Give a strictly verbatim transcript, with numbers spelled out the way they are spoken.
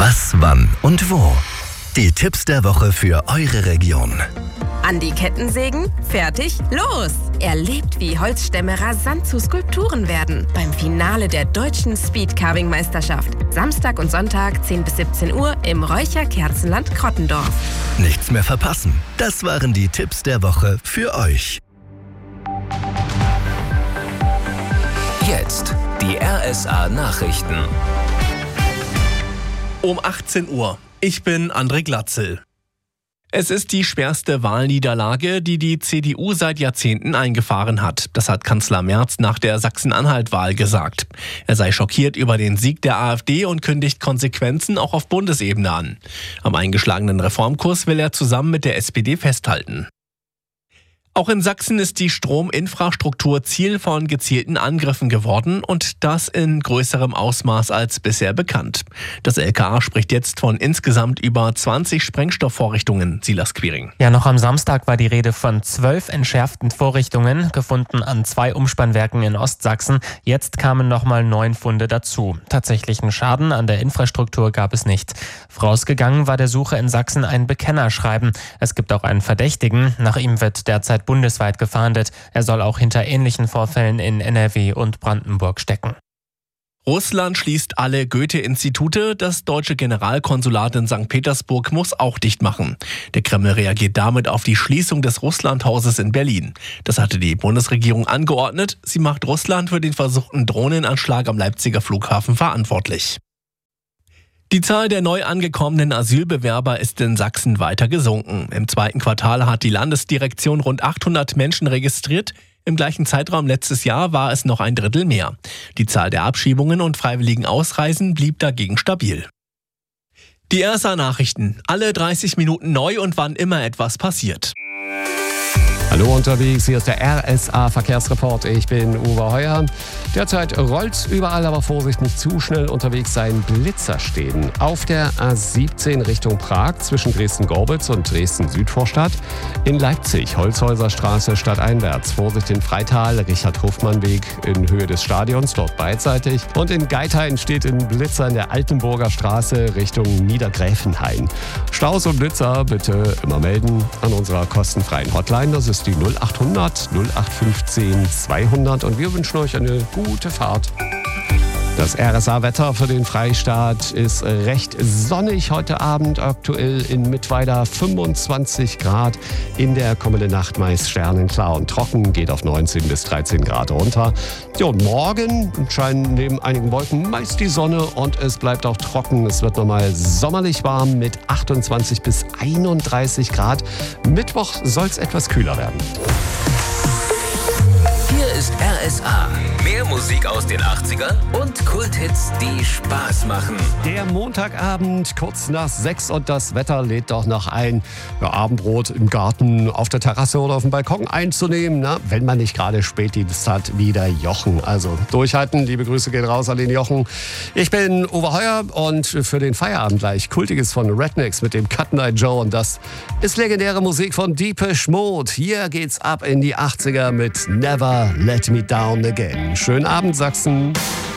Was, wann und wo. Die Tipps der Woche für eure Region. An die Kettensägen? Fertig? Los! Erlebt, wie Holzstämme rasant zu Skulpturen werden. Beim Finale der deutschen Speedcarving-Meisterschaft. Samstag und Sonntag zehn bis siebzehn Uhr im Räucher-Kerzenland Krottendorf. Nichts mehr verpassen. Das waren die Tipps der Woche für euch. Jetzt die R S A-Nachrichten. Um achtzehn Uhr. Ich bin André Glatzel. Es ist die schwerste Wahlniederlage, die die C D U seit Jahrzehnten eingefahren hat. Das hat Kanzler Merz nach der Sachsen-Anhalt-Wahl gesagt. Er sei schockiert über den Sieg der AfD und kündigt Konsequenzen auch auf Bundesebene an. Am eingeschlagenen Reformkurs will er zusammen mit der S P D festhalten. Auch in Sachsen ist die Strominfrastruktur Ziel von gezielten Angriffen geworden und das in größerem Ausmaß als bisher bekannt. Das L K A spricht jetzt von insgesamt über zwanzig Sprengstoffvorrichtungen, Silas Quiring. Ja, noch am Samstag war die Rede von zwölf entschärften Vorrichtungen, gefunden an zwei Umspannwerken in Ostsachsen. Jetzt kamen nochmal neun Funde dazu. Tatsächlichen Schaden an der Infrastruktur gab es nicht. Vorausgegangen war der Suche in Sachsen ein Bekennerschreiben. Es gibt auch einen Verdächtigen. Nach ihm wird derzeit bundesweit gefahndet. Er soll auch hinter ähnlichen Vorfällen in N R W und Brandenburg stecken. Russland schließt alle Goethe-Institute. Das deutsche Generalkonsulat in Sankt Petersburg muss auch dicht machen. Der Kreml reagiert damit auf die Schließung des Russlandhauses in Berlin. Das hatte die Bundesregierung angeordnet. Sie macht Russland für den versuchten Drohnenanschlag am Leipziger Flughafen verantwortlich. Die Zahl der neu angekommenen Asylbewerber ist in Sachsen weiter gesunken. Im zweiten Quartal hat die Landesdirektion rund achthundert Menschen registriert. Im gleichen Zeitraum letztes Jahr war es noch ein Drittel mehr. Die Zahl der Abschiebungen und freiwilligen Ausreisen blieb dagegen stabil. Die R S A-Nachrichten. Alle dreißig Minuten neu und wann immer etwas passiert. Hallo unterwegs, hier ist der R S A-Verkehrsreport. Ich bin Uwe Heuer. Derzeit rollt's überall, aber Vorsicht, nicht zu schnell unterwegs sein. Blitzer stehen auf der A siebzehn Richtung Prag zwischen Dresden-Gorbitz und Dresden-Südvorstadt. In Leipzig, Holzhäuserstraße stadteinwärts. Vorsicht in Freital, Richard-Hofmann-Weg in Höhe des Stadions, dort beidseitig. Und in Geithain steht ein Blitzer in der Altenburger Straße Richtung Niedergräfenhain. Staus und Blitzer bitte immer melden an unserer kostenfreien Hotline. Das ist die null acht hundert null acht fünfzehn zweihundert und wir wünschen euch eine gute Fahrt. Das R S A-Wetter für den Freistaat ist recht sonnig heute Abend. Aktuell in Mittweida fünfundzwanzig Grad. In der kommenden Nacht meist sternenklar und trocken. Geht auf neunzehn bis dreizehn Grad runter. Ja, und morgen scheinen neben einigen Wolken meist die Sonne und es bleibt auch trocken. Es wird nochmal sommerlich warm mit achtundzwanzig bis einunddreißig Grad. Mittwoch soll es etwas kühler werden. Hier ist R S A. Mehr Musik aus den achtzigern und Kulthits, die Spaß machen. Der Montagabend, kurz nach sechs und das Wetter lädt doch noch ein, ja, Abendbrot im Garten, auf der Terrasse oder auf dem Balkon einzunehmen. Na, wenn man nicht gerade Spätdienst hat wie der Jochen. Also durchhalten, liebe Grüße gehen raus an den Jochen. Ich bin Uwe Heuer und für den Feierabend gleich Kultiges von Rednecks mit dem Cut Night Joe. Und das ist legendäre Musik von Depeche Mode. Hier geht's ab in die achtziger mit Never Let Me Down Again. Schönen Abend, Sachsen.